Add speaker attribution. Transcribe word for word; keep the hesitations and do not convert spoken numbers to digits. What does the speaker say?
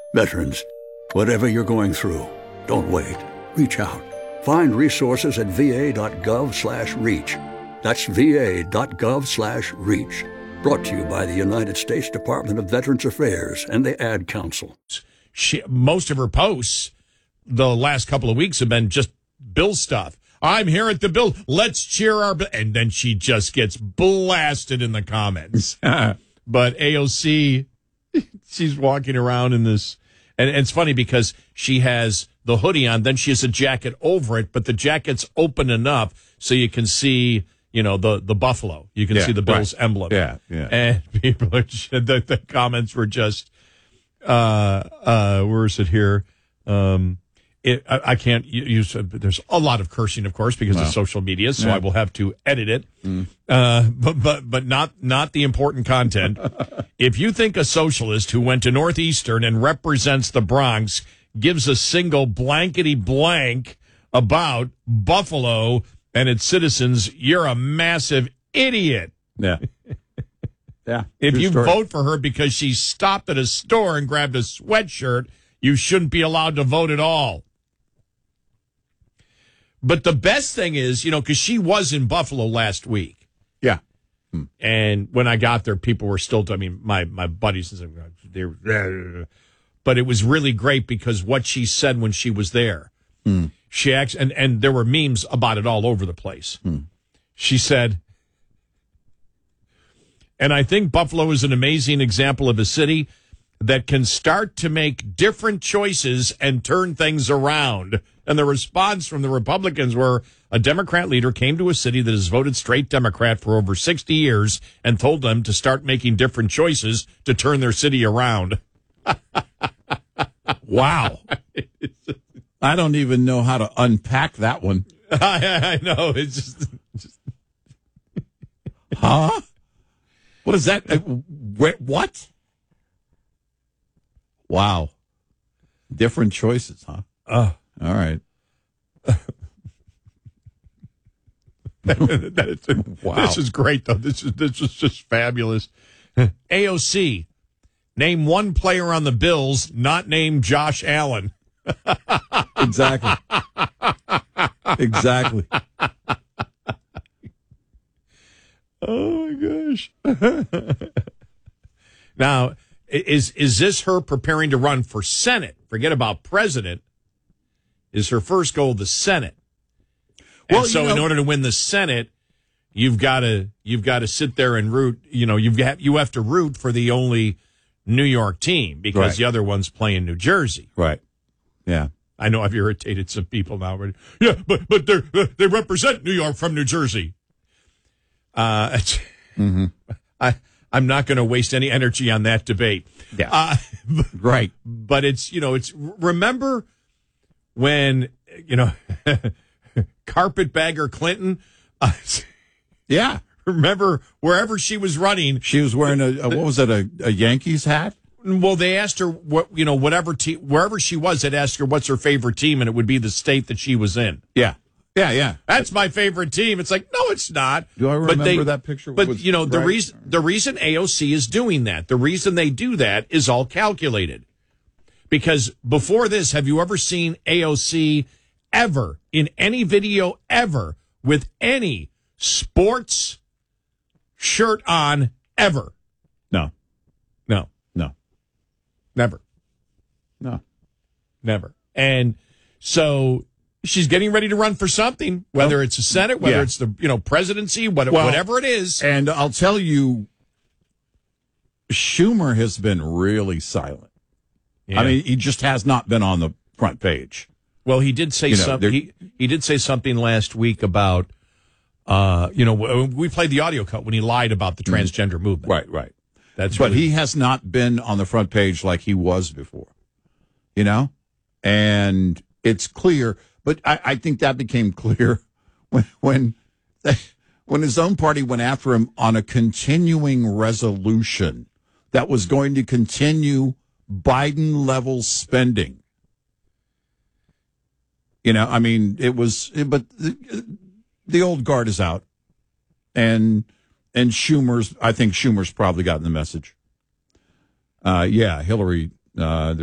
Speaker 1: Veterans, whatever you're going through, don't wait. Reach out. Find resources at va.gov slash reach. That's va.gov slash reach. Brought to you by the United States Department of Veterans Affairs and the Ad Council.
Speaker 2: She, most of her posts the last couple of weeks have been just Bill stuff. I'm here at the Bill. Let's cheer our Bill. And then she just gets blasted in the comments. But A O C, she's walking around in this. And, and it's funny because she has the hoodie on, then she has a jacket over it, but the jacket's open enough so you can see, you know, the, the buffalo. You can
Speaker 3: yeah,
Speaker 2: see the Bills
Speaker 3: right.
Speaker 2: emblem.
Speaker 3: Yeah, yeah.
Speaker 2: And people are, the, the comments were just, uh, uh, where is it here? Um, it, I, I can't use, there's a lot of cursing, of course, because
Speaker 3: wow.
Speaker 2: of social media, so
Speaker 3: yeah.
Speaker 2: I will have to edit it.
Speaker 3: Mm.
Speaker 2: Uh, but, but, but not, not the important content. If you think a socialist who went to Northeastern and represents the Bronx gives a single blankety blank about Buffalo and its citizens, you're a massive idiot.
Speaker 3: Yeah. Yeah.
Speaker 2: If you
Speaker 3: story.
Speaker 2: vote for her because she stopped at a store and grabbed a sweatshirt, you shouldn't be allowed to vote at all. But the best thing is, you know, because she was in Buffalo last week.
Speaker 3: Yeah.
Speaker 2: Hmm. And when I got there, people were still, I mean, my, my buddies, they were, but it was really great because what she said when she was there,
Speaker 3: hmm.
Speaker 2: she actually, and, and there were memes about it all over the place.
Speaker 3: Hmm.
Speaker 2: She said, and I think Buffalo is an amazing example of a city that can start to make different choices and turn things around. And the response from the Republicans were a Democrat leader came to a city that has voted straight Democrat for over sixty years and told them to start making different choices to turn their city around.
Speaker 3: Wow. I don't even know how to unpack that one.
Speaker 2: I, I know. It's just, just...
Speaker 3: Huh? What is that? What? Wow. Different choices, huh?
Speaker 2: Uh,
Speaker 3: All right.
Speaker 2: that is,
Speaker 3: wow.
Speaker 2: This is great, though. This is this is just fabulous. A O C, name one player on the Bills not named Josh Allen.
Speaker 3: Exactly. Exactly.
Speaker 2: Oh, my gosh. Now, is is this her preparing to run for Senate? Forget about president. Is her first goal the Senate? And
Speaker 3: well,
Speaker 2: so
Speaker 3: you know,
Speaker 2: in order to win the Senate, you've got to you've got to sit there and root. You know, you've got, you have to root for the only New York team because
Speaker 3: right.
Speaker 2: the other one's playing New Jersey.
Speaker 3: Right. Yeah.
Speaker 2: I know I've irritated some people now. But yeah, but but they they represent New York from New Jersey. Uh,
Speaker 3: mm-hmm.
Speaker 2: I I'm not going to waste any energy on that debate.
Speaker 3: Yeah.
Speaker 2: Uh,
Speaker 3: right.
Speaker 2: But it's, you know, it's, remember when, you know, carpetbagger Clinton, uh,
Speaker 3: yeah.
Speaker 2: Remember wherever she was running,
Speaker 3: she was wearing a, a what was it, a, a Yankees hat?
Speaker 2: Well, they asked her what, you know, whatever team, wherever she was, they'd ask her what's her favorite team, and it would be the state that she was in.
Speaker 3: Yeah. Yeah, yeah.
Speaker 2: That's my favorite team. It's like, no, it's not.
Speaker 3: Do I remember
Speaker 2: but they,
Speaker 3: that picture?
Speaker 2: But,
Speaker 3: was
Speaker 2: you know, the
Speaker 3: right?
Speaker 2: reason the reason A O C is doing that, the reason they do that is all calculated. Because before this, have you ever seen A O C ever, in any video ever, with any sports shirt on ever?
Speaker 3: No.
Speaker 2: No.
Speaker 3: No.
Speaker 2: Never.
Speaker 3: No.
Speaker 2: Never. And so she's getting ready to run for something, whether
Speaker 3: well,
Speaker 2: it's the Senate, whether
Speaker 3: yeah.
Speaker 2: it's the, you know, presidency, what,
Speaker 3: well,
Speaker 2: whatever it is.
Speaker 3: And I'll tell you, Schumer has been really silent. Yeah. I mean, he just has not been on the front page.
Speaker 2: Well, he did say you know, something. He, he did say something last week about, uh, you know, we played the audio cut when he lied about the transgender mm-hmm. movement.
Speaker 3: Right, right.
Speaker 2: That's
Speaker 3: but
Speaker 2: really,
Speaker 3: he has not been on the front page like he was before. You know, and it's clear. But I, I think that became clear when when when his own party went after him on a continuing resolution that was going to continue Biden-level spending. You know, I mean, it was, but the, the old guard is out, and and Schumer's. I think Schumer's probably gotten the message. Uh, yeah, Hillary. Uh,